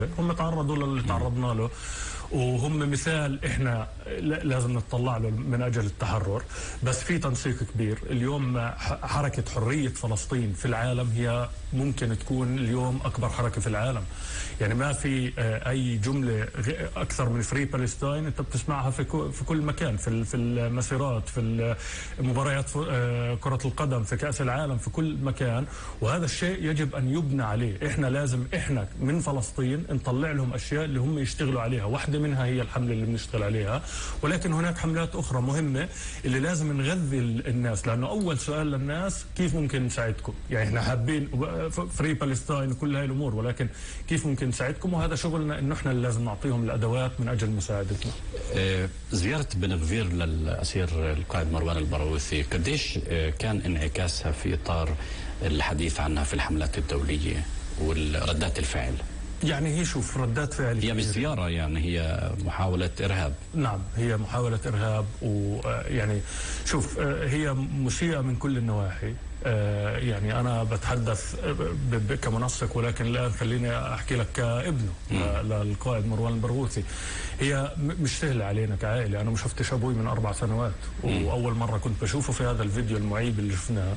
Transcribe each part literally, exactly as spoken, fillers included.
هم تعرضوا للي تعرضنا له، وهم مثال احنا لازم نطلع له من اجل التحرر. بس في تنسيق كبير اليوم. حركه حريه فلسطين في العالم هي ممكن تكون اليوم اكبر حركه في العالم. يعني ما في اي جمله اكثر من فري بالستاين انت بتسمعها في في كل مكان، في في المسيرات، في مباريات كره القدم، في كاس العالم، في كل مكان. وهذا الشيء يجب ان يبنى عليه. احنا لازم احنا من فلسطين نطلع لهم اشياء اللي هم يشتغلوا عليها. واحده منها هي الحمله اللي بنشتغل عليها، ولكن هناك حملات اخرى مهمه اللي لازم نغذي الناس. لانه اول سؤال للناس كيف ممكن نساعدكم؟ يعني احنا حابين فري بالستاين وكل هاي الامور، ولكن كيف ممكن نساعدكم؟ وهذا شغلنا انه احنا اللي لازم نعطيهم الادوات من اجل مساعدتنا. زياره بن غفير للاسير القائد مروان البرغوثي قديش كان انعكاسها في اطار الحديث عنها في الحملات الدوليه والردات الفعل؟ يعني هي شوف ردات فعل، هي مش زيارة، يعني هي محاولة إرهاب. نعم هي محاولة إرهاب. ويعني شوف هي مسيئة من كل النواحي. يعني أنا بتحدث كمنسق، ولكن الآن خليني أحكي لك كابنه للقائد مروان البرغوثي. هي مش سهلة علينا كعائلة. أنا ما شفتش أبوي من أربع سنوات، وأول مرة كنت بشوفه في هذا الفيديو المعيب اللي شفناه.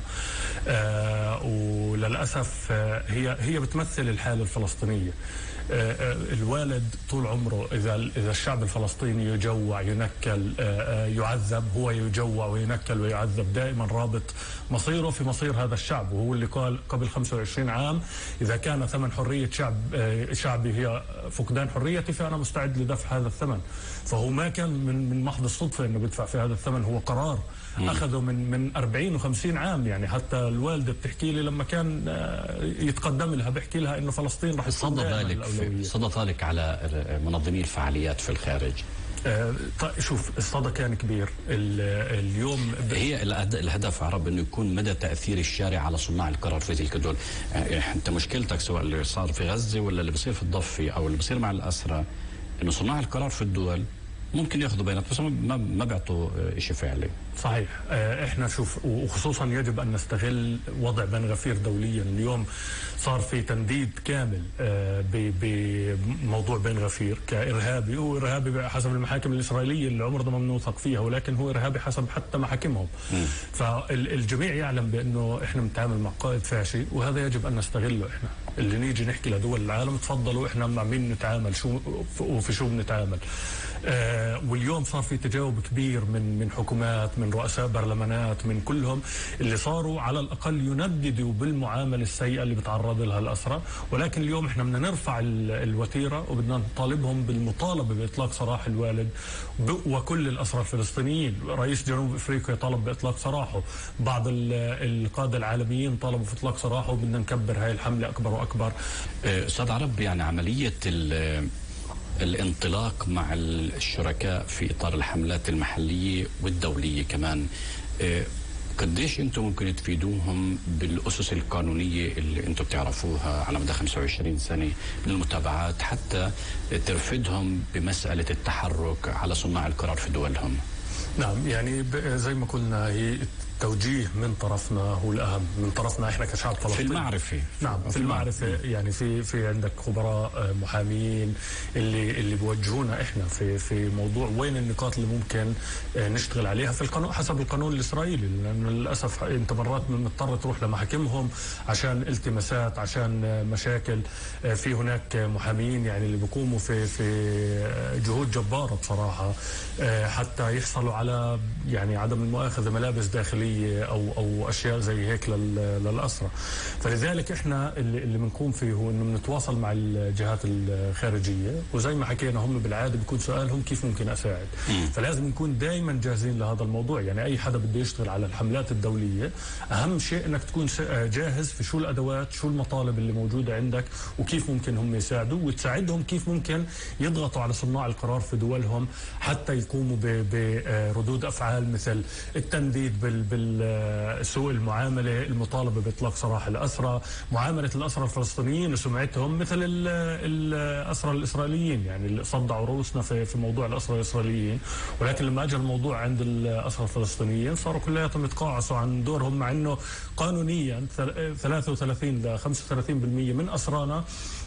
وللأسف هي هي بتمثل الحالة الفلسطينية. الوالد طول عمره إذا إذا الشعب الفلسطيني يجوع ينكل يعذب، هو يجوع وينكل ويعذب، دائما رابط مصيره في مصير هذا الشعب. وهو اللي قال قبل خمسة وعشرين عام إذا كان ثمن حرية شعب شعبي هي فقدان حريتي فأنا مستعد لدفع هذا الثمن. فهو ما كان من من محض الصدفة إنه بيدفع في هذا الثمن، هو قرار أخذه من من أربعين وخمسين عام. يعني حتى الوالدة بتحكي لي لما كان يتقدم لها بحكي لها إنه فلسطين رح صدى ذلك صدى ذلك على منظمي الفعاليات في الخارج. طيب شوف الصدى كان كبير اليوم. هي الهدف عرب انه يكون مدى تاثير الشارع على صناع القرار في تلك الدول. انت مشكلتك سواء اللي صار في غزه ولا اللي بصير في الضفه او اللي بصير مع الاسرى، انه صناع القرار في الدول ممكن ياخذوا بيانات بس ما ما بيعطوا شيء فعلي. صحيح. احنا شوف، وخصوصا يجب ان نستغل وضع بن غفير دوليا. اليوم صار في تنديد كامل بموضوع بن غفير كارهابي. هو ارهابي حسب المحاكم الاسرائيليه اللي عمرنا ما بنوثق فيها، ولكن هو ارهابي حسب حتى محاكمهم. فالجميع يعلم بانه احنا بنتعامل مع قائد فاشي، وهذا يجب ان نستغله. احنا اللي نيجي نحكي لدول العالم تفضلوا احنا مع مين نتعامل، شو وفي شو بنتعامل. آه واليوم صار في تجاوب كبير من من حكومات، من رؤساء برلمانات، من كلهم اللي صاروا على الاقل ينددوا بالمعامله السيئه اللي بتعرض لها الاسرى. ولكن اليوم احنا بدنا نرفع الوتيره وبدنا نطالبهم بالمطالبه باطلاق سراح الوالد وكل الاسرى الفلسطينيين. رئيس جنوب افريقيا طلب باطلاق سراحه، بعض القاده العالميين طلبوا في اطلاق سراحه، وبدنا نكبر هاي الحمله اكبر واكبر. استاذ عرب، يعني عمليه الانطلاق مع الشركاء في إطار الحملات المحلية والدولية كمان، قديش أنتم ممكن تفيدوهم بالأسس القانونية اللي أنتم بتعرفوها على مدى خمسة وعشرين سنة من المتابعات، حتى ترفدهم بمسألة التحرك على صناع القرار في دولهم؟ نعم، يعني زي ما قلنا هي توجيه من طرفنا هو الأهم، من طرفنا إحنا كشعب فلسطيني. في المعرفة. نعم في, في المعرفة. يعني في في عندك خبراء محامين اللي اللي بوجهونا إحنا في في موضوع وين النقاط اللي ممكن نشتغل عليها في القانون حسب القانون الإسرائيلي. لأنه للأسف أنت مرات مضطر تروح لمحاكمهم عشان التماسات، عشان مشاكل. في هناك محامين يعني اللي بيقوموا في في جهود جبارة بصراحة حتى يحصلوا على يعني عدم المؤاخذة ملابس داخلية او او اشياء زي هيك للاسرى. فلذلك احنا اللي اللي بنقوم فيه هو انه بنتواصل مع الجهات الخارجيه، وزي ما حكينا هم بالعاده بيكون سؤالهم كيف ممكن اساعد. م. فلازم نكون دائما جاهزين لهذا الموضوع. يعني اي حدا بده يشتغل على الحملات الدوليه اهم شيء انك تكون جاهز في شو الادوات، شو المطالب اللي موجوده عندك، وكيف ممكن هم يساعدوا، وتساعدهم كيف ممكن يضغطوا على صناع القرار في دولهم حتى يقوموا بردود افعال مثل التنديد بال بالسوء المعامله، المطالبه باطلاق سراح الاسرى، معامله الاسرى الفلسطينيين وسمعتهم مثل الاسرى الاسرائيليين. يعني اللي صدعوا رؤوسنا في في موضوع الاسرى الاسرائيليين، ولكن لما اجى الموضوع عند الاسرى الفلسطينيين صاروا كلياتهم يتقاعسوا عن دورهم، مع انه قانونيا ثلاثة وثلاثين ل خمسة وثلاثين بالمئة من اسرانا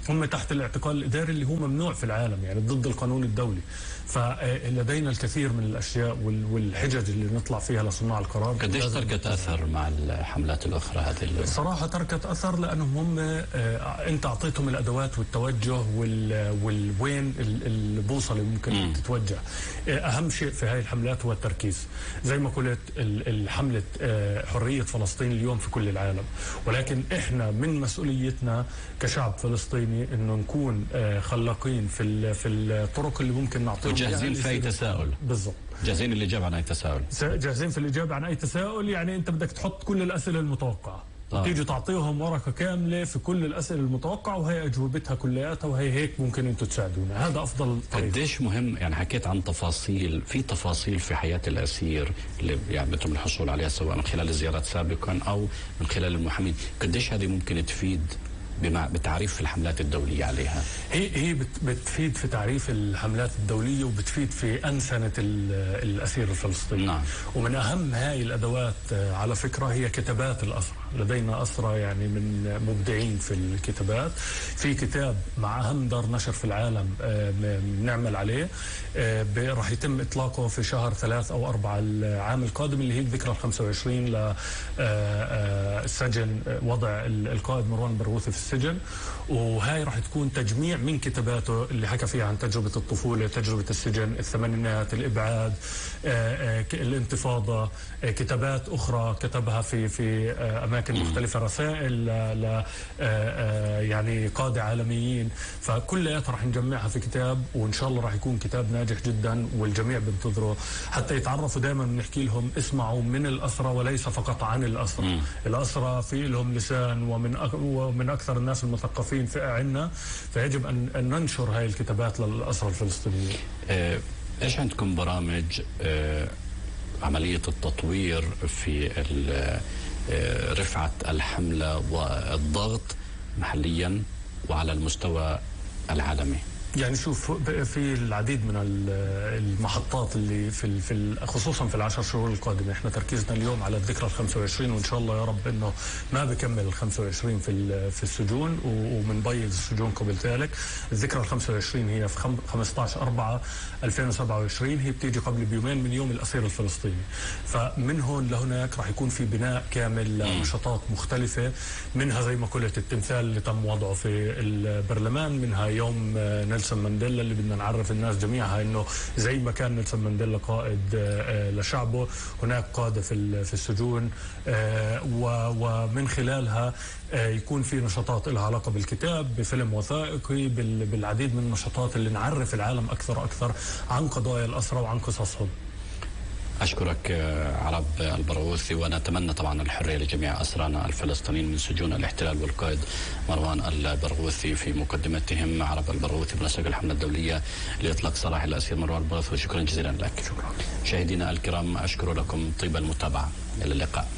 هم تحت الاعتقال الإداري اللي هو ممنوع في العالم، يعني ضد القانون الدولي. فلدينا الكثير من الأشياء والحجج اللي نطلع فيها لصناع القرار. قديش تركت أثر مع الحملات الأخرى هذه؟ صراحة تركت أثر، لأنهم هم أنت أعطيتهم الأدوات والتوجه والوين البوصلة ممكن م. تتوجه. أهم شيء في هاي الحملات هو التركيز. زي ما قلت الحملة حرية فلسطين اليوم في كل العالم، ولكن إحنا من مسؤوليتنا كشعب فلسطيني إنه نكون خلاقين في في الطرق اللي ممكن نعطيهم. وجاهزين في أي تساؤل. بالضبط. جاهزين الإجابة عن أي تساؤل. جاهزين في الإجابة عن أي تساؤل، يعني أنت بدك تحط كل الأسئلة المتوقعة. آه. تيجي تعطيهم ورقة كاملة في كل الأسئلة المتوقعة وهي أجوبتها كلياتها، وهي هيك ممكن أنتم تساعدونا. هذا أفضل طريقة. قديش مهم، يعني حكيت عن تفاصيل، في تفاصيل في حياة الأسير اللي يعني بتم الحصول عليها سواء من خلال الزيارات سابقا أو من خلال المحامين، قديش هذه ممكن تفيد بما بتعريف الحملات الدولية عليها؟ هي هي بتفيد في تعريف الحملات الدولية، وبتفيد في أنسنة الأسير الفلسطيني. نعم. ومن أهم هاي الأدوات على فكرة هي كتابات الأسرى. لدينا أسرى يعني من مبدعين في الكتابات. في كتاب مع أهم دار نشر في العالم بنعمل عليه، راح يتم إطلاقه في شهر ثلاث أو أربعة العام القادم، اللي هي الذكرى الخمسة وعشرين للسجن، وضع القائد مروان البرغوثي في السجن. وهاي راح تكون تجميع من كتاباته اللي حكى فيها عن تجربة الطفولة، تجربة السجن، الثمانينات، الإبعاد، الانتفاضة، كتابات أخرى كتبها في في أماكن مختلفة، رسائل ل يعني قادة عالميين. فكلياتها راح نجمعها في كتاب، وإن شاء الله راح يكون كتاب ناجح جدا والجميع بنتظره، حتى يتعرفوا. دائما بنحكي لهم اسمعوا من الأسرى وليس فقط عن الأسرى. الأسرى في لهم لسان، ومن ومن أكثر الناس المثقفين في عنا، فيجب أن ننشر هاي الكتابات للأسرى الفلسطينيين. اه إيش عندكم برامج اه عملية التطوير في رفعة الحملة والضغط محليا وعلى المستوى العالمي؟ يعني شوف، في العديد من المحطات اللي في في خصوصا في العشر شهور القادمه. احنا تركيزنا اليوم على الذكرى الخمسة وعشرين، وان شاء الله يا رب انه ما بكمل الخمسة وعشرين في في السجون، ومنبيض السجون قبل ذلك. الذكرى الخمسة وعشرين هي في خمسة عشر أربعة ألفين وسبعة وعشرين، هي بتيجي قبل بيومين من يوم الأسير الفلسطيني. فمن هون لهناك راح يكون في بناء كامل لنشاطات مختلفه، منها زي ما قلت التمثال اللي تم وضعه في البرلمان، منها يوم نيلسون مانديلا اللي بدنا نعرف الناس جميعها انه زي ما كان نيلسون مانديلا قائد لشعبه، هناك قادة في في السجون، ومن خلالها يكون في نشاطات لها علاقة بالكتاب، بفيلم وثائقي، بالعديد من النشاطات اللي نعرف العالم أكثر أكثر عن قضايا الأسرى وعن قصصهم. أشكرك عرب البرغوثي، ونتمنى طبعا الحرية لجميع أسرانا الفلسطينيين من سجون الاحتلال والقائد مروان البرغوثي في مقدمتهم. عرب البرغوثي منسق الحملة الدولية لإطلاق سراح الأسير مروان البرغوثي، شكرا جزيلا لك. شكرا. مشاهدينا الكرام، أشكر لكم طيب المتابعة، إلى اللقاء.